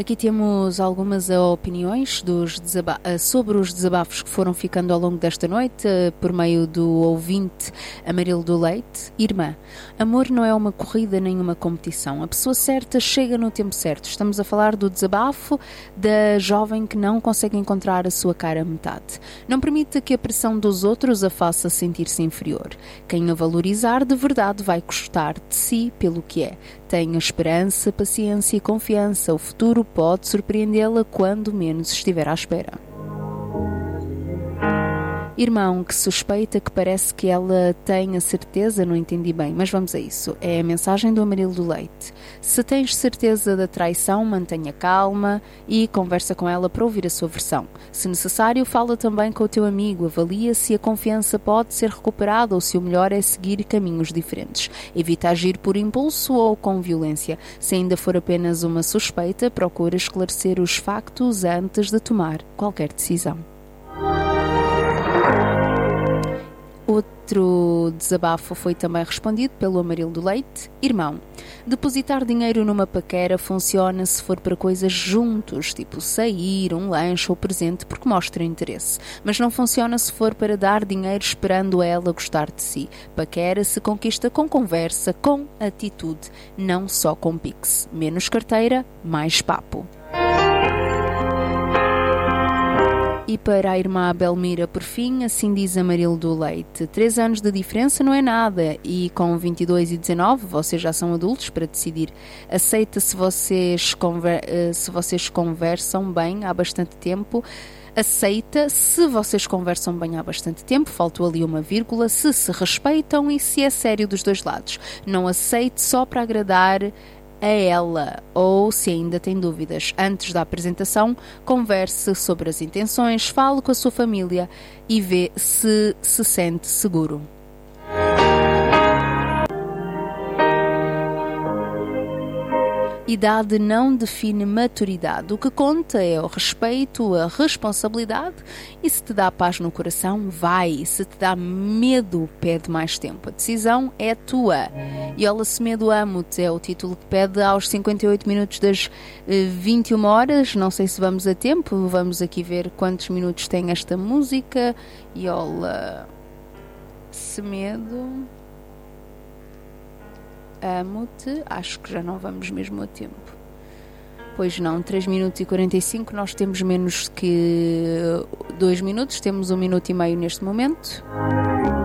Aqui temos algumas opiniões sobre os desabafos que foram ficando ao longo desta noite, por meio do ouvinte Amarildo Leite. Irmã, amor não é uma corrida nem uma competição. A pessoa certa chega no tempo certo. Estamos a falar do desabafo da jovem que não consegue encontrar a sua cara metade. Não permita que a pressão dos outros a faça sentir-se inferior. Quem a valorizar de verdade vai gostar de si pelo que é. Tenha esperança, paciência e confiança. O futuro pode surpreendê-la quando menos estiver à espera. Irmão que suspeita que parece que ela tem a certeza, não entendi bem, mas vamos a isso. É a mensagem do Amarildo Leite. Se tens certeza da traição, mantenha calma e conversa com ela para ouvir a sua versão. Se necessário, fala também com o teu amigo, avalia se a confiança pode ser recuperada ou se o melhor é seguir caminhos diferentes. Evita agir por impulso ou com violência. Se ainda for apenas uma suspeita, procura esclarecer os factos antes de tomar qualquer decisão. Outro desabafo foi também respondido pelo Amarildo Leite. Irmão, depositar dinheiro numa paquera funciona se for para coisas juntos, tipo sair, um lanche ou presente, porque mostra interesse. Mas não funciona se for para dar dinheiro esperando ela gostar de si. Paquera se conquista com conversa, com atitude, não só com pix. Menos carteira, mais papo. E para a irmã Belmira, por fim, assim diz Amarildo Leite: 3 anos de diferença não é nada e com 22 e 19 vocês já são adultos para decidir. Aceita se vocês conversam bem há bastante tempo. Aceita se vocês conversam bem há bastante tempo, faltou ali uma vírgula, se respeitam e se é sério dos dois lados. Não aceite só para agradar a ela, ou se ainda tem dúvidas. Antes da apresentação, converse sobre as intenções, fale com a sua família e vê se se sente seguro. Idade não define maturidade. O que conta é o respeito, a responsabilidade e se te dá paz no coração, vai. Se te dá medo, pede mais tempo. A decisão é tua. E olha, se medo amo-te é o título que pede aos 58 minutos das 21 horas. Não sei se vamos a tempo. Vamos aqui ver quantos minutos tem esta música. E olha, se medo... amo-te, acho que já não vamos mesmo a tempo. Pois não, 3 minutos e 45, nós temos menos que 2 minutos, temos 1 minuto e meio neste momento.